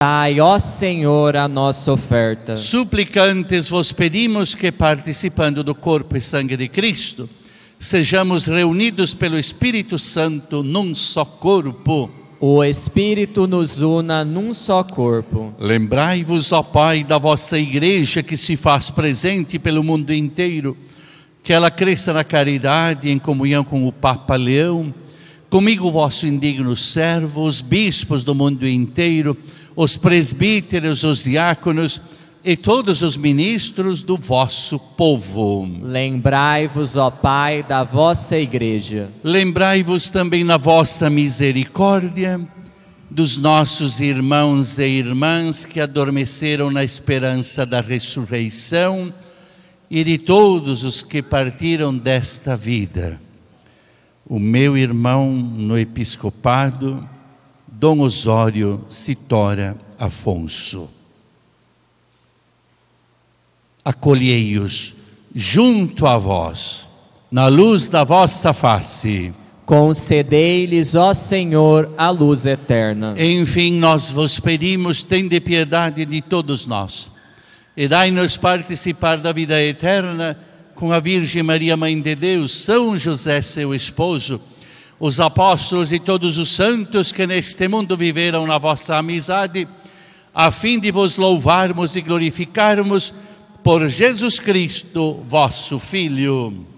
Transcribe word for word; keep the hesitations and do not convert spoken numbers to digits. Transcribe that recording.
Dai, ó Senhor, a nossa oferta. Suplicantes vos pedimos que, participando do corpo e sangue de Cristo, sejamos reunidos pelo Espírito Santo num só corpo. O Espírito nos una num só corpo. Lembrai-vos, ó Pai, da vossa Igreja que se faz presente pelo mundo inteiro, que ela cresça na caridade em comunhão com o Papa Leão, comigo vosso indigno servo, os bispos do mundo inteiro, os presbíteros, os diáconos e todos os ministros do vosso povo. Lembrai-vos, ó Pai, da vossa Igreja. Lembrai-vos também na vossa misericórdia dos nossos irmãos e irmãs que adormeceram na esperança da ressurreição e de todos os que partiram desta vida. O meu irmão no episcopado, Dom Osório Citora Afonso. Acolhei-os junto a vós, na luz da vossa face. Concedei-lhes, ó Senhor, a luz eterna. Enfim, nós vos pedimos, tende piedade de todos nós, e dai-nos participar da vida eterna com a Virgem Maria, Mãe de Deus, São José, seu esposo, os apóstolos e todos os santos que neste mundo viveram na vossa amizade, a fim de vos louvarmos e glorificarmos por Jesus Cristo, vosso Filho.